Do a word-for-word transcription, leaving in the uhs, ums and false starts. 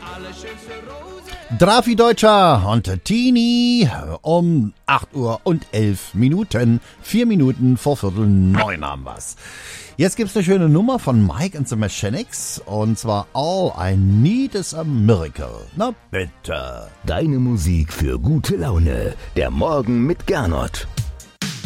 Drafi Deutscher und Tini um acht Uhr und elf Minuten. Vier Minuten vor Viertel neun haben wir's. Jetzt gibt's eine schöne Nummer von Mike and the Mechanics und zwar All I Need is a Miracle. Na bitte. Deine Musik für gute Laune. Der Morgen mit Gernot.